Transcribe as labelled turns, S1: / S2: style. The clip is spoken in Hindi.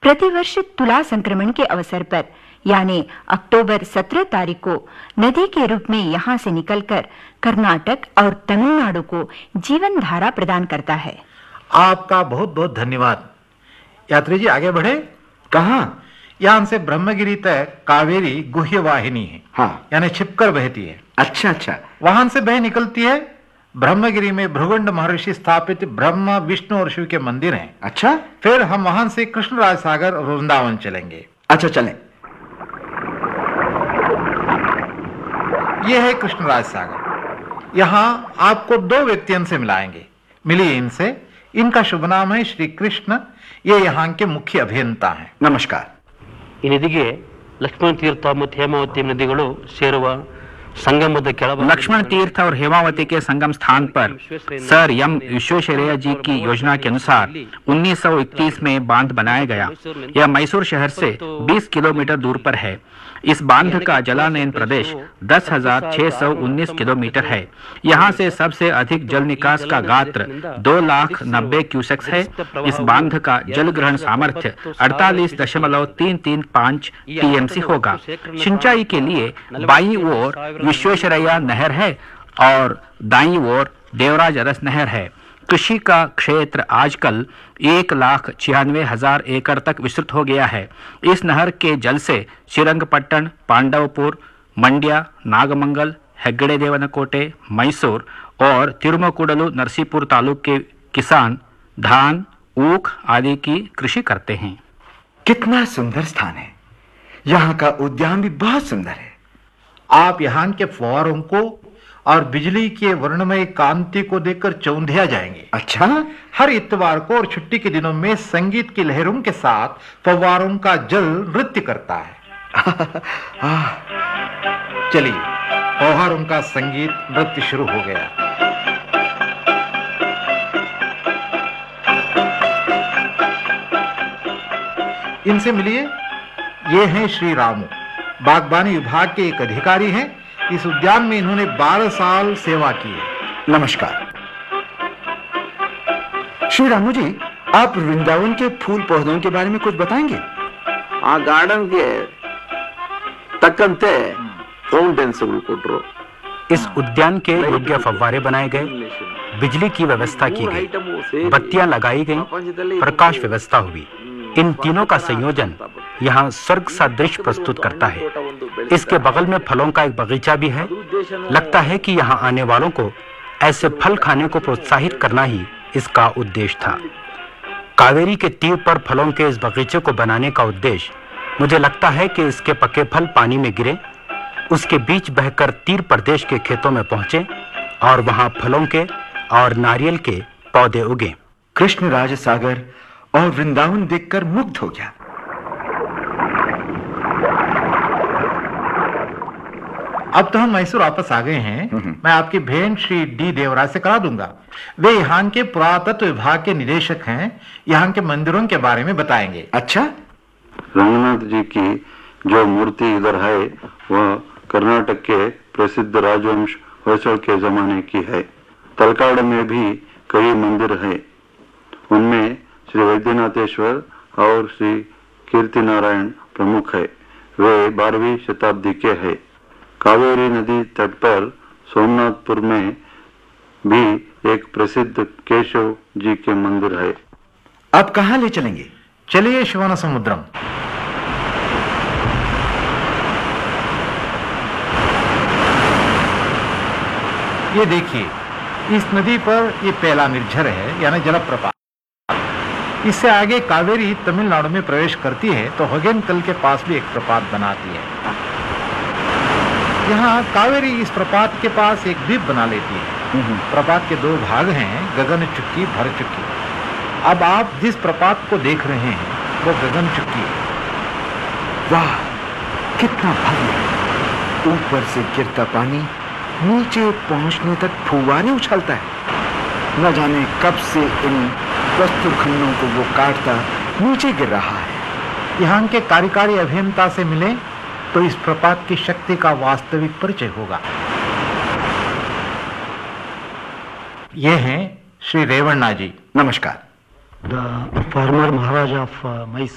S1: प्रतिवर्ष तुला संक्रमण के अवसर पर यानी अक्टूबर 17 तारीख को नदी के रूप में यहाँ से निकलकर कर्नाटक और तमिलनाडु को जीवन धारा प्रदान करता है।
S2: आपका बहुत बहुत धन्यवाद। यात्री जी आगे बढ़े।
S3: कहाँ?
S2: यहाँ से ब्रह्मगिरी तक कावेरी गुह्य वाहिनी है।
S3: हाँ,
S2: यानी छिपकर बहती है।
S3: अच्छा अच्छा।
S2: वहां से बह निकलती है। ब्रह्मगिरी में भृगुंड महर्षि स्थापित ब्रह्मा विष्णु और शिव के मंदिर हैं।
S3: अच्छा,
S2: फिर हम वहां से कृष्णराज सागर और वृंदावन चलेंगे।
S3: अच्छा चलें।
S2: यह है कृष्णराज सागर। यहाँ आपको दो व्यक्तियों से मिलाएंगे। मिलिए इनसे। इनका शुभ नाम है श्री कृष्ण। ये यहाँ के मुख्य अभियंता हैं।
S3: नमस्कार।
S4: ಈ ನದಿಗೆ ಲಕ್ಷ್ಮಣ ತೀರ್ಥ ಮತ್ತು ಹೇಮಾವತಿ ನದಿಗಳು ಸೇರುವ संगमದ ಕೆಳಭಾಗ
S5: लक्ष्मण तीर्थ और हेमावती के संगम स्थान पर सर एम विश्वेश्वरैया जी की योजना के अनुसार 1931 में बांध बनाया गया। यह मैसूर शहर से 20 किलोमीटर दूर पर है। इस बांध का जलानयन प्रदेश 10,619 किलोमीटर है। यहाँ से सबसे अधिक जल निकास का गात्र 2,90,000 क्यूसेक्स है। इस बांध का जल ग्रहण सामर्थ्य 48.335 टीएमसी होगा। सिंचाई के लिए बाईं ओर विश्वेश्वरैया नहर है और दाईं ओर देवराज अरस नहर है। कृषि का क्षेत्र आजकल 1,96,000 एकड़ तक विस्तृत हो गया है। इस नहर के जल से श्रीरंगपट्टण, पांडवपुर, मंड्या, नागमंगल, हेग्गड़े देवनकोटे, मैसूर और तिरुमकुडलु नरसीपुर तालुक के किसान धान, ऊख आदि की कृषि करते हैं।
S3: कितना सुंदर स्थान है। यहाँ का उद्यान भी बहुत सुंदर है।
S2: आप यहाँ के फव्वारों को और बिजली के वर्णमय कांति को देखकर चौंधिया जाएंगे।
S3: अच्छा,
S2: हर इतवार को और छुट्टी के दिनों में संगीत की लहरों के साथ फव्वारों का जल नृत्य करता है। चलिए, फव्वारों का संगीत नृत्य शुरू हो गया। इनसे मिलिए। ये हैं श्री रामू, बागबानी विभाग के एक अधिकारी हैं। इस उद्यान में इन्होंने 12 साल सेवा की है।
S3: नमस्कार। श्री रामू जी, आप वृंदावन के फूल पौधों के बारे में कुछ बताएंगे?
S6: ಆ ಗಾರ್ಡನ್ಗೆ ತಕ್ಕಂತೆ ಫೌಂಟೇನ್ಸ್ಗಳು ಕೊಟ್ಟರು।
S5: इस उद्यान के योग्य फव्वारे बनाए गए, बिजली की व्यवस्था की गई, बत्तियां लगाई गई, प्रकाश व्यवस्था हुई। इन तीनों का संयोजन यहाँ स्वर्ग सा दृश्य प्रस्तुत करता है। इसके बगल में फलों का एक बगीचा भी है। लगता है कि यहाँ आने वालों को ऐसे फल खाने को प्रोत्साहित करना ही इसका उद्देश्य था। कावेरी के तीर पर फलों के इस बगीचे को बनाने का उद्देश्य, मुझे लगता है कि इसके पके फल पानी में गिरे, उसके बीच बहकर तीर प्रदेश के खेतों में पहुंचे और वहां फलों के और नारियल के पौधे उगे।
S3: कृष्णराज सागर और वृंदावन देखकर मुग्ध हो गया।
S2: अब तो हम मैसूर वापस आ गए हैं। मैं आपकी भेंट श्री डी देवराज से करा दूंगा। वे यहाँ के पुरातत्व विभाग के निदेशक हैं। यहाँ के मंदिरों के बारे में बताएंगे।
S3: अच्छा,
S6: रंगनाथ जी की जो मूर्ति इधर है वह कर्नाटक के प्रसिद्ध राजवंश होयसळ के जमाने की है। तलकाड़ में भी कई मंदिर है। उनमें श्री वैद्यनाथेश्वर और श्री कीर्ति नारायण प्रमुख है। वे 12वीं शताब्दी के हैं। कावेरी नदी तट पर सोमनाथपुर में भी एक प्रसिद्ध केशव जी के मंदिर है।
S3: आप कहाँ ले चलेंगे?
S2: चलिए शिवन समुद्रम। ये देखिए, इस नदी पर ये पहला निर्झर है, यानी जलप्रपात। इससे आगे कावेरी तमिलनाडु में प्रवेश करती है तो हगेनकल के पास भी एक प्रपात बनाती है। यहाँ कावेरी इस प्रपात के पास एक द्वीप बना लेती है। प्रपात के दो भाग हैं, गगन चुक्की, भर चुक्की। अब आप जिस प्रपात को देख रहे हैं वो गगन चुक्की है।
S3: वाह, कितना भव्य! ऊपर से गिरता पानी नीचे पहुंचने तक फुव्वारे उछलता है। न जाने कब से इन प्रस्तुर खंडों को वो काटता नीचे गिर रहा है।
S2: यहाँ के कार्यकारी अभियंता से मिले तो इस प्रपात की शक्ति का वास्तविक परिचय होगा। ये हैं श्री रेवन्ना जी।
S3: नमस्कार।
S4: The former Maharaja of Mysore